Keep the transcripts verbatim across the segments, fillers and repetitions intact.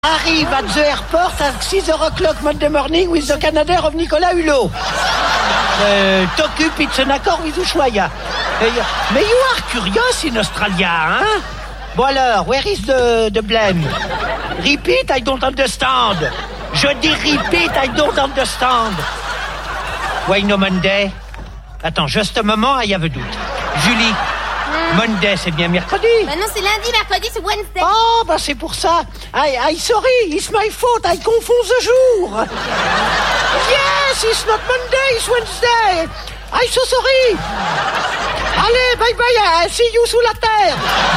Arrive at the airport at six o'clock Monday morning with the Canadair of Nicolas Hulot. Uh, T'occupe, it's an accord with Ushuaia. Uh, mais you are curious in Australia, hein? Bon alors, where is the, the blame? Repeat, I don't understand. Je dis repeat, I don't understand. Why no Monday? Attends, just a moment, I have a doubt. Julie, mm. Monday, c'est bien mercredi? Bah non, c'est lundi, mercredi, c'est Wednesday. Oh, bah c'est pour ça. I, I sorry, it's my fault, I confonds the jour. Yes, it's not Monday, it's Wednesday. I'm so sorry. Allez, bye bye, I see you sous la terre.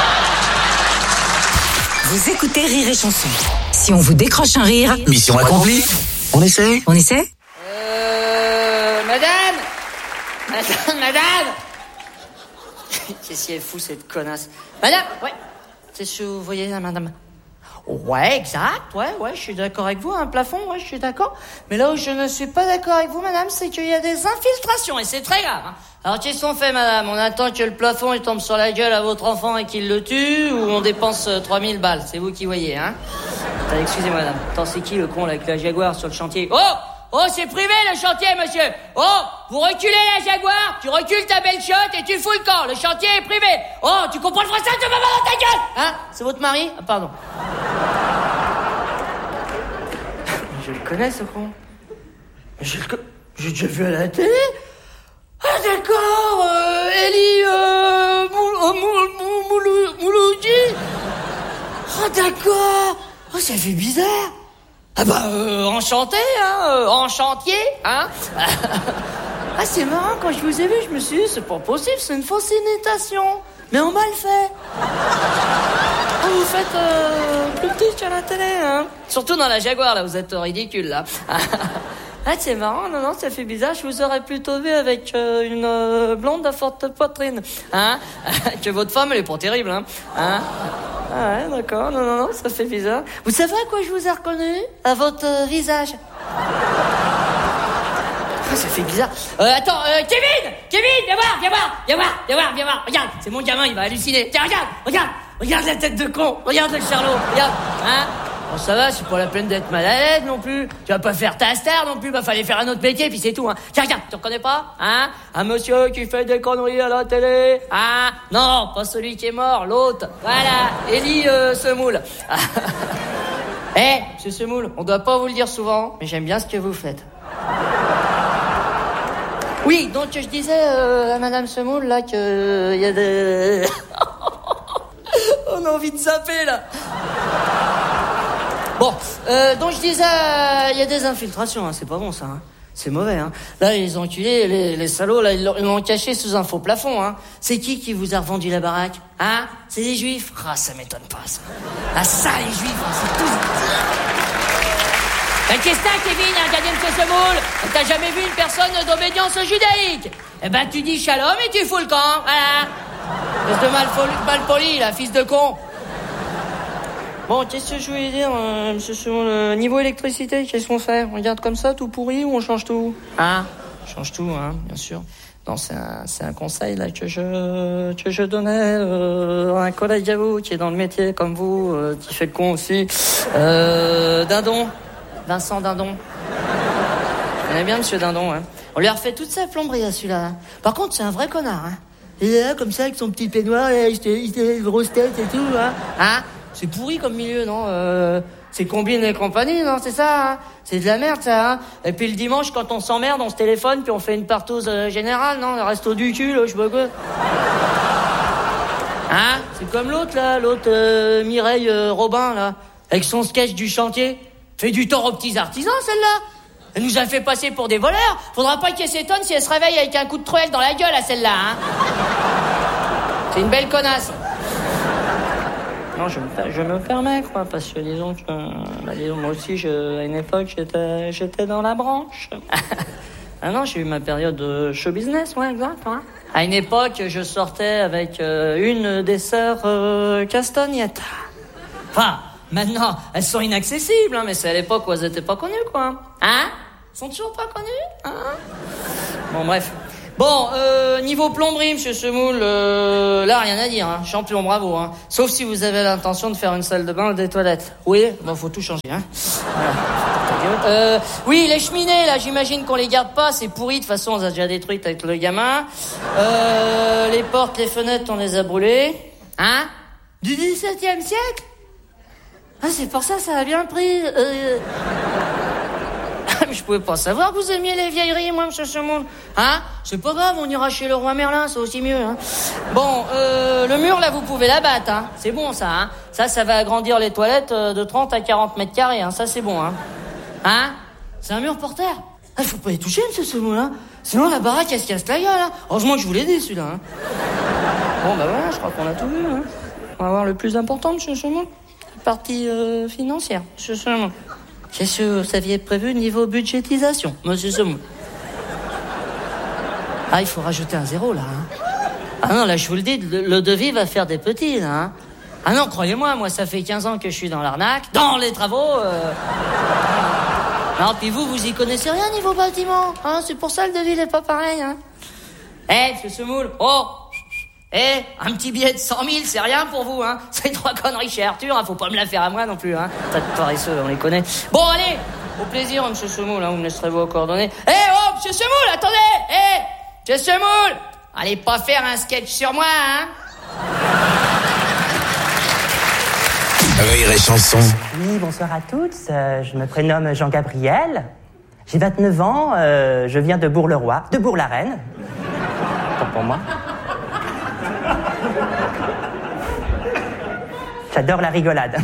Vous écoutez Rire et Chanson. Si on vous décroche un rire... Mission accomplie. On essaie On essaie Euh... Madame Madame Madame Qu'est-ce qu'elle fout, cette connasse? Madame Ouais. C'est ce que vous voyez là, madame? Ouais, exact. Ouais, ouais, je suis d'accord avec vous. Un plafond, ouais, je suis d'accord. Mais là où je ne suis pas d'accord avec vous, madame, c'est qu'il y a des infiltrations et c'est très grave. Hein. Alors, qu'est-ce qu'on fait, madame? On attend que le plafond il tombe sur la gueule à votre enfant et qu'il le tue, ou on dépense euh, trois mille balles? C'est vous qui voyez, hein? Attends, excusez-moi, madame. Attends, c'est qui le con là, avec la Jaguar sur le chantier? Oh! Oh, c'est privé le chantier, monsieur. Oh, vous reculez la Jaguar, tu recules ta belle chotte et tu fous le camp. Le chantier est privé. Oh, tu comprends le français, tu vas dans ta gueule. Hein? C'est votre mari? Ah, pardon. Je le connais, ce con. Je le connais. J'ai déjà vu à la télé. Ah, d'accord. Euh, Elie euh, Moul, Moul, Moul, Mouloudji. Oh, d'accord. Oh, ça fait bizarre. Ah bah, euh, enchanté, hein, euh, en chantier, hein. Ah, c'est marrant, quand je vous ai vu, je me suis dit, c'est pas possible, c'est une fausse imitation. Mais on m'a le fait. Oh, vous faites euh, plus petit qu'à la télé, hein. Surtout dans la Jaguar, là, vous êtes ridicule, là. Ah, c'est marrant, non, non, ça fait bizarre, je vous aurais plutôt vu avec euh, une euh, blonde à forte poitrine, hein. Que votre femme, elle est pas terrible, hein. Hein. Ah ouais, d'accord, non, non, non, ça fait bizarre. Vous savez à quoi je vous ai reconnu? À votre euh, visage. Ah, ça fait bizarre. Euh, attends, euh, Kevin Kevin, viens voir, viens voir, viens voir, viens voir, viens voir. Regarde, c'est mon gamin, il va halluciner. Tiens, regarde, regarde, regarde la tête de con. Regarde le charlot, regarde, hein. Bon, ça va, c'est pas la peine d'être mal à l'aise non plus. Tu vas pas faire ta star non plus, bah fallait faire un autre métier, puis c'est tout, hein. Tiens, regarde, tu reconnais pas, hein? Un monsieur qui fait des conneries à la télé, hein? Non, pas celui qui est mort, l'autre. Voilà, Elie euh, Semoule. Eh, hey, monsieur Semoule, on doit pas vous le dire souvent, mais j'aime bien ce que vous faites. Oui, donc je disais euh, à madame Semoule, là, que il euh, y a des... On a envie de zapper, là. Bon, euh, donc je disais, il euh, y a des infiltrations, hein, c'est pas bon ça, hein. C'est mauvais, hein. Là, les enculés, les, les salauds, là, ils l'ont caché sous un faux plafond, hein. C'est qui qui vous a revendu la baraque? Hein? C'est des juifs? Ah, ça m'étonne pas, ça. Ah, ça, les juifs, hein, c'est tout. Ben, qu'est-ce que t'as, Kevin, un gardien de ce semoule? T'as jamais vu une personne d'obédience judaïque? Eh ben, tu dis shalom et tu fous le camp, voilà. Espèce de mal, mal poli, là, fils de con. Bon, qu'est-ce que je voulais dire, euh, monsieur Semoule, euh, niveau électricité, qu'est-ce qu'on fait? On regarde comme ça, tout pourri, ou on change tout? Hein? On change tout, hein, bien sûr. Non, c'est un, c'est un conseil, là, que je, que je donnais, euh, à un collègue à vous, qui est dans le métier, comme vous, euh, qui fait le con aussi. Euh, Dindon. Vincent Dindon. Vous connaissez bien monsieur Dindon, hein. On lui a refait toute sa plomberie à celui-là, hein. Par contre, c'est un vrai connard, hein. Il est là, comme ça, avec son petit peignoir, là, il était grosse tête et tout, hein. Hein? C'est pourri comme milieu, non? euh, C'est Combine et compagnie, non? C'est ça, hein? C'est de la merde, ça, hein? Et puis le dimanche, quand on s'emmerde, on se téléphone, puis on fait une partose euh, générale, non? Le resto du cul, là, je sais pas quoi. Hein? C'est comme l'autre, là, l'autre euh, Mireille euh, Robin, là, avec son sketch du chantier. Fait du tort aux petits artisans, celle-là. Elle nous a fait passer pour des voleurs. Faudra pas qu'elle s'étonne si elle se réveille avec un coup de truelle dans la gueule, à celle-là, hein? C'est une belle connasse. Non, je me, je me permets, quoi, parce que disons que, bah, disons, moi aussi, je, à une époque, j'étais, j'étais dans la branche. Ah non, j'ai eu ma période de show business, ouais, exact, hein. À une époque, je sortais avec euh, une des sœurs euh, Castagnetta. Enfin, maintenant, elles sont inaccessibles, hein, mais c'est à l'époque où elles étaient pas connues, quoi. Hein? Elles sont toujours pas connues, hein? Bon, bref. Bon, euh, niveau plomberie, monsieur Semoule, euh, là, rien à dire, hein. Champion, bravo, hein. Sauf si vous avez l'intention de faire une salle de bain ou des toilettes. Oui, bon, faut tout changer, hein. Voilà. Euh, oui, les cheminées, là, j'imagine qu'on les garde pas, c'est pourri, de toute façon, on les a déjà détruites avec le gamin. Euh, les portes, les fenêtres, on les a brûlées. Hein? Du dix-septième siècle? Ah, c'est pour ça, ça a bien pris. Euh... Je pouvais pas savoir que vous aimiez les vieilleries, moi, monsieur Semoule. Hein? C'est pas grave, on ira chez le roi Merlin, c'est aussi mieux, hein. Bon, euh, le mur, là, vous pouvez l'abattre, hein. C'est bon, ça, hein. Ça, ça va agrandir les toilettes de trente à quarante mètres carrés, hein. Ça, c'est bon, hein. Hein? C'est un mur por terre. Ah, faut pas y toucher, monsieur Semoule, hein. Sinon, la baraque, elle se casse la gueule, hein. Heureusement que je vous l'ai dit, celui-là, hein. Bon, bah voilà, je crois qu'on a tout vu, hein. On va voir le plus important, monsieur Semoule. La partie euh, financière, monsieur Semoule. Qu'est-ce que vous aviez prévu niveau budgétisation, monsieur Semoule? Ah, il faut rajouter un zéro, là, hein. Ah non, là, je vous le dis, le, le devis va faire des petits, là, hein. Ah non, croyez-moi, moi, ça fait quinze ans que je suis dans l'arnaque, dans les travaux, euh... Non, puis vous, vous y connaissez rien niveau bâtiment, hein. C'est pour ça le devis n'est pas pareil, hein. Eh, hey, monsieur Semoule, oh! Eh, hey, un petit billet de cent mille, c'est rien pour vous, hein. C'est trois conneries chez Arthur, hein. Faut pas me la faire à moi non plus, hein. Tas de paresseux, on les connaît. Bon, allez, au plaisir, monsieur Semoule, hein. Vous me laisserez vos coordonnées. Eh, hey, oh, monsieur Semoule, attendez. Eh, hey, monsieur Semoule, allez pas faire un sketch sur moi, hein. Rire et chanson. Oui, bonsoir à toutes. Euh, je me prénomme Jean-Gabriel. J'ai vingt-neuf ans. Euh, je viens de Bourg-le-Roi, de Bourg-la-Reine. Tant pour moi. J'adore la rigolade.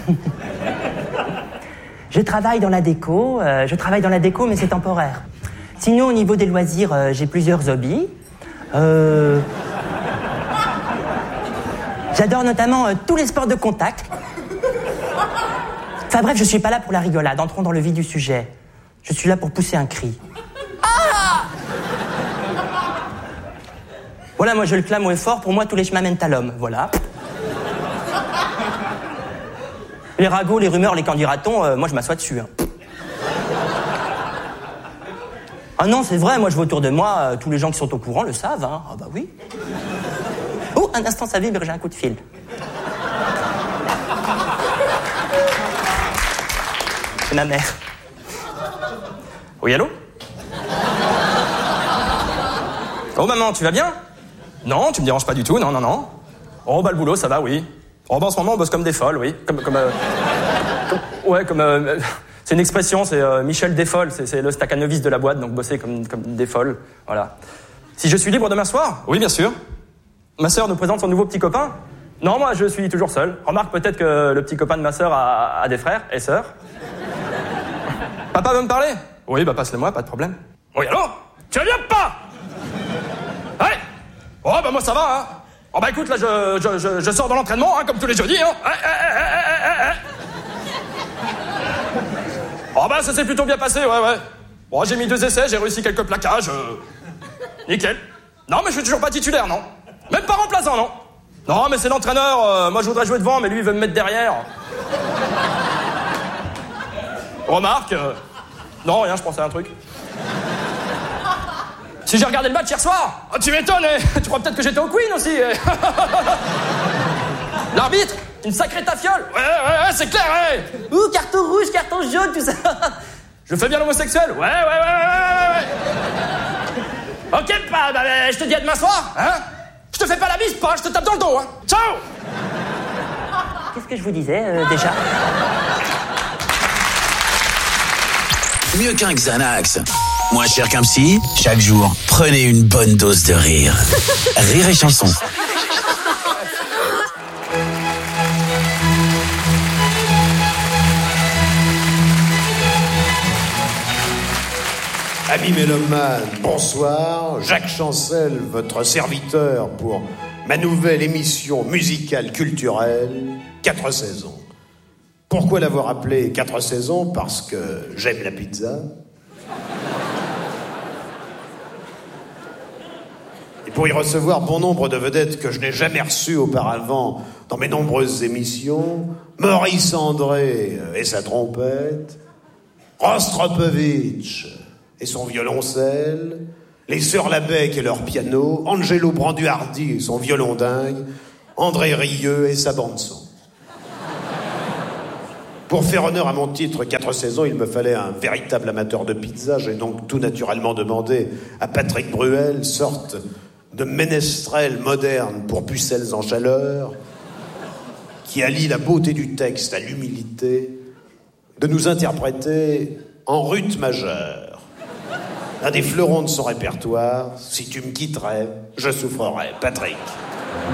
Je travaille dans la déco. Euh, je travaille dans la déco, mais c'est temporaire. Sinon, au niveau des loisirs, euh, j'ai plusieurs hobbies. Euh... J'adore notamment euh, tous les sports de contact. Enfin bref, je suis pas là pour la rigolade. Entrons dans le vif du sujet. Je suis là pour pousser un cri. Ah! Voilà, moi je le clame haut et fort. Pour moi, tous les chemins mènent à l'homme. Voilà. Les ragots, les rumeurs, les qu'en dira-t-on, euh, moi je m'assois dessus. Hein. Ah non, c'est vrai, moi je vois autour de moi, euh, tous les gens qui sont au courant le savent. Hein. Ah bah oui. Oh, un instant, ça vibre, j'ai un coup de fil. C'est ma mère. Oui, allô? Oh, maman, tu vas bien? Non, tu me déranges pas du tout, non, non, non. Oh, bah, le boulot, ça va, oui. Oh, bah, en ce moment, on bosse comme des folles, oui. Comme, comme, euh, comme ouais, comme, euh, c'est une expression, c'est euh, Michel Desfolles, c'est, c'est le staccanovis de la boîte, donc bosser comme, comme des folles, voilà. Si je suis libre demain soir? Oui, bien sûr. Ma sœur nous présente son nouveau petit copain? Non, moi, je suis toujours seul. Remarque peut-être que le petit copain de ma sœur a, a des frères et sœurs. Papa veut me parler? Oui, bah passe-le-moi, pas de problème. Oui, allô? Tu vas bien, pas? Ouais. Oh, bah moi ça va, hein. Oh, bah écoute, là, je, je, je, je sors de l'entraînement, hein, comme tous les jeudis, hein. Ouais, ouais, ouais, ouais, ouais. Oh, bah ça s'est plutôt bien passé, ouais, ouais. Bon, j'ai mis deux essais, j'ai réussi quelques plaquages. Euh... Nickel. Non, mais je suis toujours pas titulaire, non. Même pas remplaçant, non. Non, mais c'est l'entraîneur. Euh, moi, je voudrais jouer devant, mais lui, il veut me mettre derrière. Remarque. Euh... Non, rien, je pensais à un truc. Si j'ai regardé le match hier soir, oh, tu m'étonnes, eh. Tu crois peut-être que j'étais au Queen aussi, eh. L'arbitre, une sacrée tafiole. Ouais, ouais, ouais, c'est clair, eh. Ouh, carton rouge, carton jaune, tout ça. Je fais bien l'homosexuel. Ouais, ouais, ouais, ouais, ouais, ouais. Ok, bah, bah, je te dis à demain soir, hein. Je te fais pas la bise, pas, je te tape dans le dos, hein. Ciao. Qu'est-ce que je vous disais, euh, déjà? Mieux qu'un Xanax. Moins cher qu'un psy, chaque jour, prenez une bonne dose de rire. Rire et chanson. Amis mélomanes, bonsoir. Jacques Chancel, votre serviteur pour ma nouvelle émission musicale culturelle, quatre saisons. Pourquoi l'avoir appelée quatre saisons? Parce que j'aime la pizza. Et pour y recevoir bon nombre de vedettes que je n'ai jamais reçues auparavant dans mes nombreuses émissions, Maurice André et sa trompette, Rostropovitch et son violoncelle, les sœurs Labec et leur piano, Angelo Branduardi et son violon dingue, André Rieu et sa bande-son. Pour faire honneur à mon titre quatre saisons, il me fallait un véritable amateur de pizza. J'ai donc tout naturellement demandé à Patrick Bruel, sorte de ménestrel moderne pour pucelles en chaleur, qui allie la beauté du texte à l'humilité, de nous interpréter en rut majeure. Un des fleurons de son répertoire, si tu me quitterais, je souffrerais. Patrick.